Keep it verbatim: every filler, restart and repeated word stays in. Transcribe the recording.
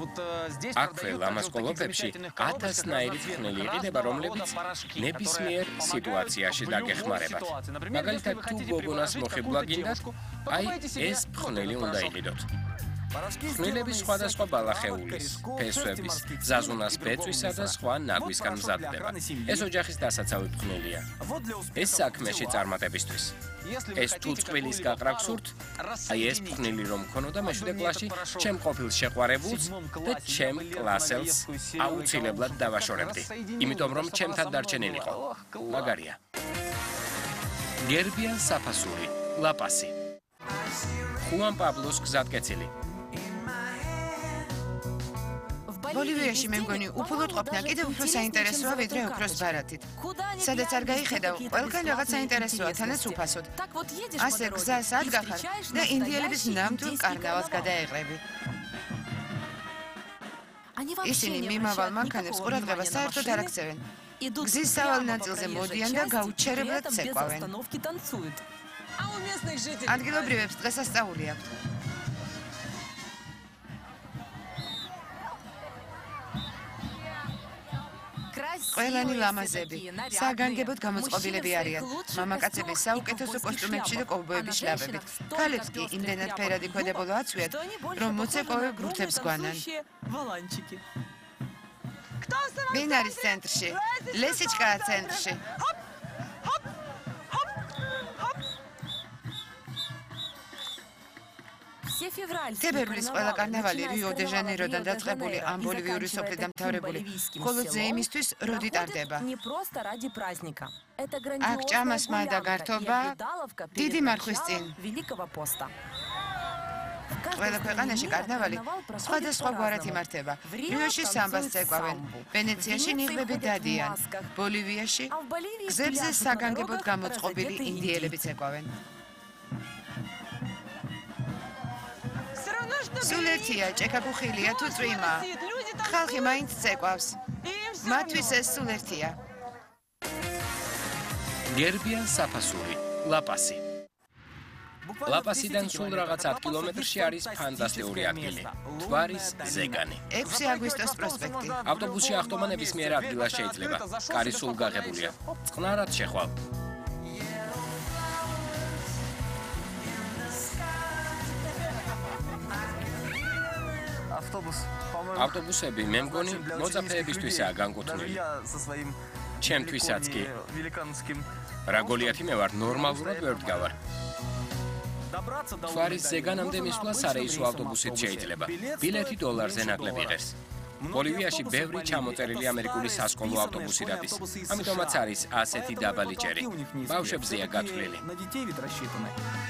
აქვე ლამასკოლოფებში ათასნაირი ფხვნილი იყიდება, რომლებიც ნებისმიერ სიტუაციაში დაგეხმარებათ. მაგალითად, თუ გოგონას მოხიბლა გინდათ, აი ეს ფხვნილი უნდა იყიდოთ. ფხვნილები სხვადასხვა ბალახეულის, ფესვების, ზაზუნას ბეწვისა და სხვა ნაგვისგან მზადდება. ეს ოჯახის დასაცავი ფხვნილია. ეს საქმეში წარმატებისთვის. ეს თუ წყვილის გაყრა გსურთ, აი ეს ფხვნილი რომ მქონოდა მეშვიდე კლასში, ჩემ ყოფილ შეყვარებულს და ჩემ კლასელს აუცილებლად დავაშორებდი. იმიტომ რომ ჩემთან დარჩენილიყო. მაგარია. გერბიან საფასური, ლაპასი. ხუან პაბლოს გზატკეცილი. ბოლივიაში მე მგონი უფულოდ ყოფნა კიდევ უფრო საინტერესოა ვიდრე ოქროს ბარათით. სადაც არ გაიხედავ, ყველგან რაღაც საინტერესოა, თანაც უფასოდ. ასე გზას ადგახარ და ინდიელების ნამდვილ კარნავალს გადაეღრები. ისინი მიმავალ მანქანებს ყურადღებას საერთოდ არ აქცევენ. გზის სავალ ნაწილზე მოდიან და გაუჩერებლად ცეკვავენ. ადგილობრივებს დღესასწაული აქვთ. ყველანი ლამაზები, საგანგებოდ გამოწყობილები არიან. მამაკაცები საუკეთესო კოსტუმებში და კოვბოების შლაბებით. ქალებს კი იმდენად ფერადი ქვედებოლო აცვიათ, რომ მოცეკვავე გრუთებს გვანან. ვინ არის ცენტრში? ლესიჩკაა ცენტრში. თებერვლის ყველა კარნავალი რიო-დე-ჟანეიროდან დაწყებული ამ ბოლივიური სოფლი დამთავრებული, მხოლოდ ზეიმისთვის როდი ტარდება. აქ ჭამასმა და გართობა დიდი მარხვის წინ. ყველა ქვეყანაში კარნავალი სხვადასხვა გვარად იმართება. რიოში სამბას ცეკვავენ, ვენეციაში ნიღბები დადიან, ბოლივიაში გზებზე საგანგებოდ გამოწყობილი ინდიელები ცეკვავენ. სულ ერთია, ჭექა-ბუხილია თუ წვიმა. ხალხი მაინც ცეკვავს. მათთვის ეს სულ ერთია. გერბიან საფასური, ლაპასი. ლაპასიდან სულ რაღაც ათ კილომეტრში არის ფანტასტიკური ადგილი. თვარის ზეგანი. ექვსი აგვისტოს პროსპექტი. ავტობუსში ახტომა ნებისმიერ ადგილას შეიძლება. კარი სულ გაღებულია. წყნარად შეხვალ. ავტობუსები მე მგონი მოწაფეებისთვისაა განკუთვნილი. ჩემთვისაც კი. რა გოლიათი მე ვარ, ნორმალურად ვერ ვდგავარ. თვარის ზეგანამდე მისვლა სარეისო ავტობუსით შეიძლება. ბილეთი დოლარზე ნაკლები ღირს. ბოლივიაში ბევრი ჩამოწერილი ამერიკული სასკოლო ავტობუსი დადის. ამიტომაც არის ასეთი დაბალი ჭერი. ბავშვებზეა გათვლილი.